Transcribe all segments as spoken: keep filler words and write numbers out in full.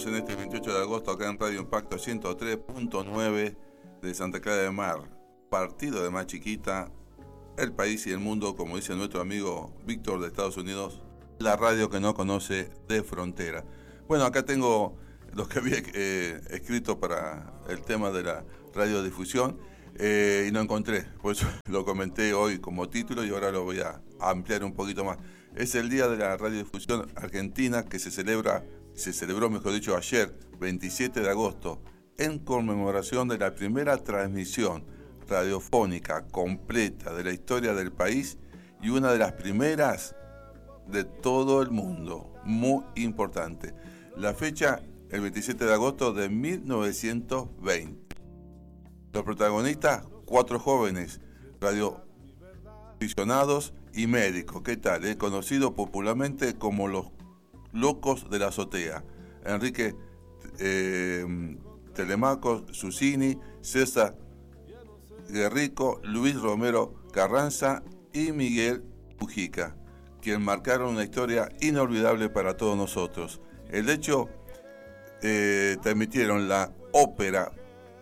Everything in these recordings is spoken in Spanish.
estamos en este veintiocho de agosto acá en Radio Impacto ciento tres punto nueve de Santa Clara de Mar, partido de más chiquita, el país y el mundo, como dice nuestro amigo Víctor de Estados Unidos, la radio que no conoce de frontera. Bueno, acá tengo lo que había eh, escrito para el tema de la radiodifusión eh, y no encontré, por eso lo comenté hoy como título y ahora lo voy a ampliar un poquito más. Es el Día de la Radiodifusión Argentina que se celebra, se celebró mejor dicho ayer, veintisiete de agosto, en conmemoración de la primera transmisión radiofónica completa de la historia del país y una de las primeras de todo el mundo, muy importante. La fecha, el veintisiete de agosto de mil novecientos veinte. Los protagonistas, cuatro jóvenes radioaficionados y médicos, ¿qué tal? Eh? Conocidos popularmente como los locos de la azotea. Enrique eh, Telemaco Susini, César Guerrico, Luis Romero Carranza y Miguel Mujica, quien marcaron una historia inolvidable para todos nosotros. El hecho, eh, transmitieron la ópera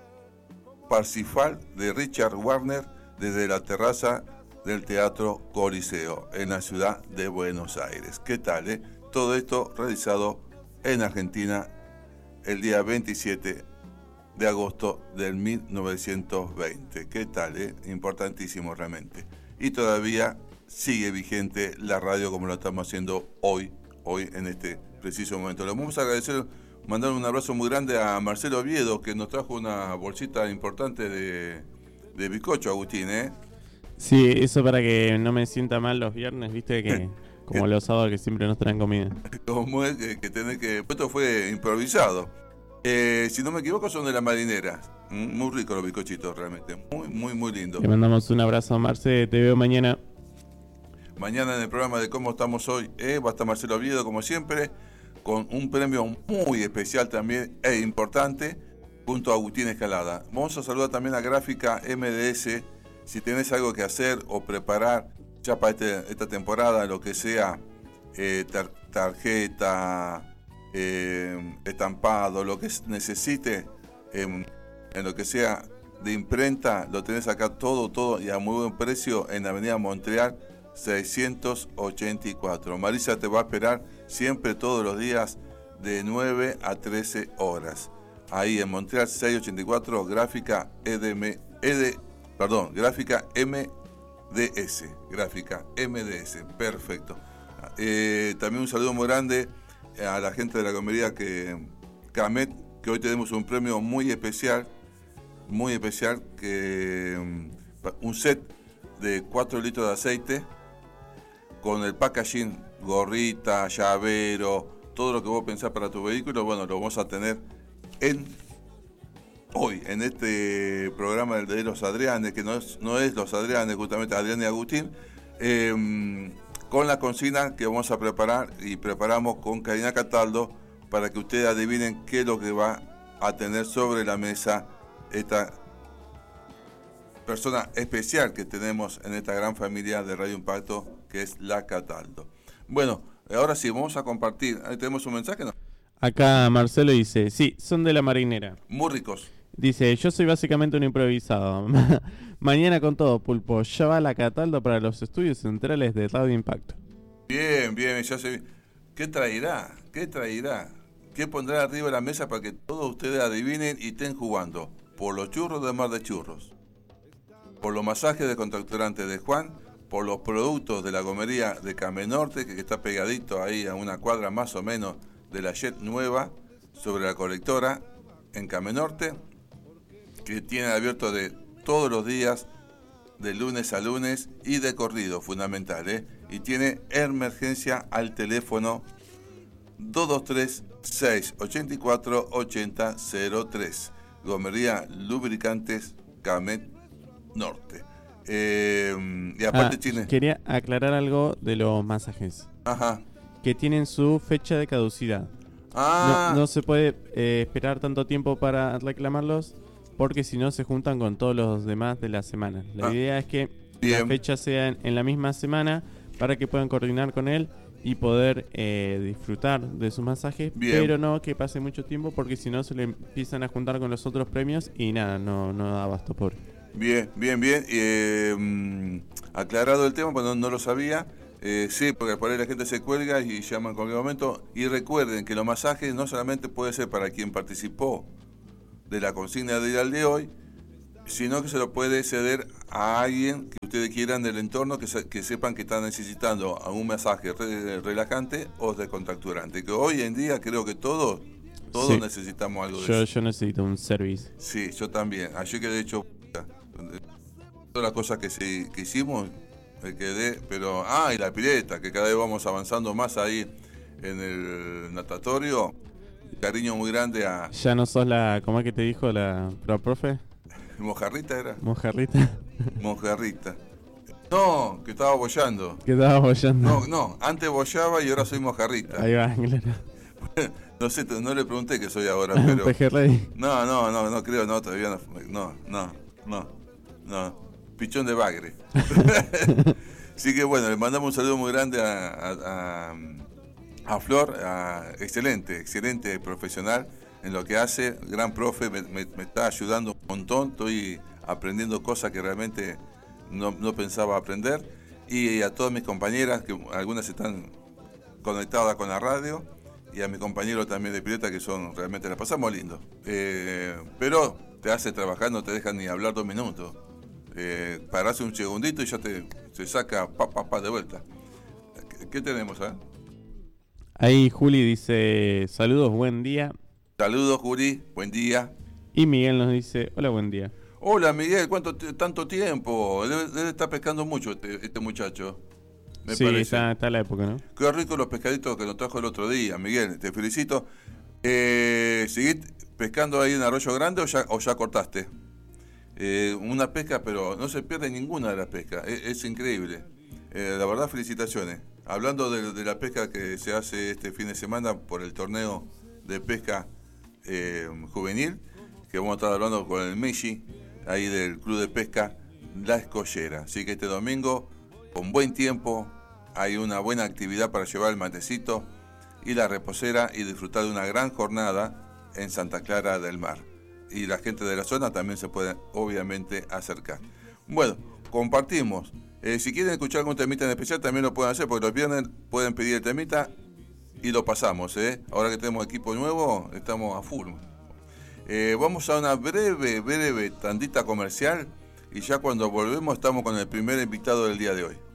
Parsifal de Richard Wagner desde la terraza del Teatro Coliseo en la ciudad de Buenos Aires. ¿Qué tal? Eh? Todo esto realizado en Argentina el día veintisiete de agosto del mil novecientos veinte. ¿Qué tal? Eh? Importantísimo realmente. Y todavía sigue vigente la radio como lo estamos haciendo hoy, hoy en este preciso momento. Le vamos a agradecer, mandar un abrazo muy grande a Marcelo Oviedo, que nos trajo una bolsita importante de, de bizcocho, Agustín, ¿eh? Sí, eso para que no me sienta mal los viernes, viste que como los sábados que siempre nos traen comida. Como es que, que tenés que... Esto fue improvisado. Eh, si no me equivoco son de la marinera. Muy ricos los bizcochitos realmente. Muy, muy, muy lindos. Le mandamos un abrazo a Marce, te veo mañana. Mañana en el programa de Cómo Estamos Hoy, eh, va a estar Marcelo Oviedo como siempre, con un premio muy especial también e importante, junto a Agustín Escalada. Vamos a saludar también a Gráfica M D S. Si tenés algo que hacer o preparar ya para este, esta temporada, lo que sea, eh, tar- tarjeta, eh, estampado, lo que necesite, eh, en lo que sea de imprenta, lo tenés acá todo, todo y a muy buen precio en la Avenida Montreal seiscientos ochenta y cuatro. Marisa te va a esperar siempre todos los días de nueve a trece horas. Ahí en Montreal seiscientos ochenta y cuatro, Gráfica E D M, E D, perdón, Gráfica M D S, Gráfica M D S, perfecto. Eh, también un saludo muy grande a la gente de la comería que Camet, que hoy tenemos un premio muy especial, muy especial, que un set de cuatro litros de aceite con el packaging, gorrita, llavero, todo lo que vos pensás para tu vehículo, bueno, lo vamos a tener en hoy, en este programa del de los Adrianes, que no es, no es los Adrianes, justamente Adrián y Agustín, eh, con la consigna que vamos a preparar y preparamos con Karina Cataldo para que ustedes adivinen qué es lo que va a tener sobre la mesa esta persona especial que tenemos en esta gran familia de Radio Impacto, que es la Cataldo. Bueno, ahora sí, vamos a compartir. Ahí tenemos un mensaje, ¿no? Acá Marcelo dice, sí, son de la marinera. Muy ricos. Dice, yo soy básicamente un improvisado. Mañana con todo, Pulpo. Ya va la Cataldo para los estudios centrales de Radio Impacto. Bien, bien, ya se... ¿Qué traerá? ¿Qué traerá? ¿Qué pondrá arriba de la mesa para que todos ustedes adivinen y estén jugando? Por los churros de Mar de Churros, por los masajes de contracturante de Juan, por los productos de la gomería de Camenorte, que está pegadito ahí a una cuadra más o menos de la Jet Nueva, sobre la colectora en Camenorte, que tiene abierto de todos los días, de lunes a lunes y de corrido, fundamental, ¿eh? Y tiene emergencia al teléfono dos dos tres, seis ocho cuatro, ocho cero cero tres. Gomería Lubricantes Camet Norte. Eh, y aparte ah, tiene... Quería aclarar algo de los masajes. Ajá. Que tienen su fecha de caducidad. Ah. No, no se puede eh, esperar tanto tiempo para reclamarlos, porque si no se juntan con todos los demás de la semana. La ah. idea es que Bien. la fecha sea en, en la misma semana para que puedan coordinar con él y poder eh, disfrutar de sus masajes, Bien. pero no que pase mucho tiempo porque si no se le empiezan a juntar con los otros premios y nada, no, no da abasto, pobre. Bien, bien, bien. Eh, mm, aclarado el tema, pues no, no lo sabía. Eh, sí, porque por ahí la gente se cuelga y llama en cualquier momento. Y recuerden que los masajes no solamente puede ser para quien participó de la consigna de día al de hoy, sino que se lo puede ceder a alguien que ustedes quieran del entorno, que, se, que sepan que están necesitando un masaje re, relajante o descontracturante. Que hoy en día creo que todos, todos Sí. necesitamos algo de Yo, eso. yo necesito un service. Sí, yo también. Así que de hecho, todas las cosas que, se, que hicimos, me quedé, pero... Ah, y la pileta, que cada vez vamos avanzando más ahí en el natatorio. Cariño muy grande a... Ya no sos la, ¿cómo es que te dijo la, la profe? ¿Mojarrita era? Mojarrita. Mojarrita. No, que estaba boyando. Que estabas bollando. No, no, antes boyaba y ahora soy mojarrita. Ahí va, claro. No sé, no le pregunté qué soy ahora, Un pero... pejerrey. No, no, no, no creo, no, todavía no, no, no, no, no. Pichón de bagre. Así que bueno, le mandamos un saludo muy grande a, a, a, a Flor, a, excelente, excelente profesional en lo que hace, gran profe, me, me, me está ayudando un montón, estoy aprendiendo cosas que realmente no, no pensaba aprender, y a todas mis compañeras, que algunas están conectadas con la radio, y a mi compañero también de pileta, que son realmente, la pasamos lindo. Eh, pero te hace trabajar, no te dejan ni hablar dos minutos. Eh, parás un segundito y ya te, te saca pa, pa, pa de vuelta. ¿Qué, qué tenemos, eh? Ahí Juli dice, saludos, buen día. Saludos, Juli, buen día. Y Miguel nos dice, hola, buen día. Hola, Miguel, ¿cuánto t- tanto tiempo? Debe, debe estar pescando mucho este, este muchacho. Me sí, parece. está, está la época, ¿no? Qué rico los pescaditos que nos trajo el otro día, Miguel, te felicito. Eh, ¿Seguís pescando ahí en Arroyo Grande o ya, o ya cortaste? Eh, una pesca, pero no se pierde ninguna de las pescas, es, es increíble. Eh, la verdad, felicitaciones. Hablando de, de la pesca que se hace este fin de semana por el torneo de pesca eh, juvenil, que vamos a estar hablando con el Messi, ahí del Club de Pesca La Escollera. Así que este domingo, con buen tiempo, hay una buena actividad para llevar el matecito y la reposera y disfrutar de una gran jornada en Santa Clara del Mar. Y la gente de la zona también se puede, obviamente, acercar. Bueno, compartimos. Eh, si quieren escuchar algún temita en especial, también lo pueden hacer, porque los viernes pueden pedir el temita y lo pasamos. ¿eh? Ahora que tenemos equipo nuevo, estamos a full. Eh, vamos a una breve, breve tandita comercial y ya cuando volvemos estamos con el primer invitado del día de hoy.